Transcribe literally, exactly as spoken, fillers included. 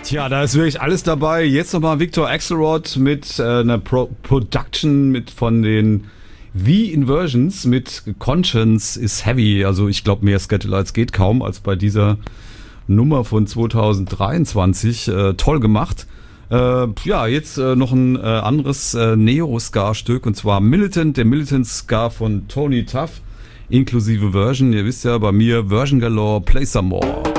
Tja, da ist wirklich alles dabei. Jetzt nochmal Victor Axelrod mit äh, einer Pro- Production mit von den V-Inversions mit Conscience is Heavy. Also ich glaube, mehr Scatolites geht kaum als bei dieser Nummer von zwanzig dreiundzwanzig. Äh, toll gemacht. Äh, ja, jetzt äh, noch ein äh, anderes äh, Neo-Ska-Stück, und zwar Militant, der Militant Ska von Tony Tuff, inklusive Version. Ihr wisst ja, bei mir Version Galore, Play Some More.